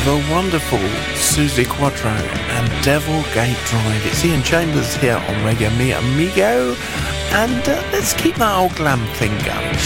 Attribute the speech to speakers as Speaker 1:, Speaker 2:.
Speaker 1: the wonderful Susie Quattro and Devil Gate Drive. It's Ian Chambers here on Radio Mi Amigo, and let's keep that old glam thing going,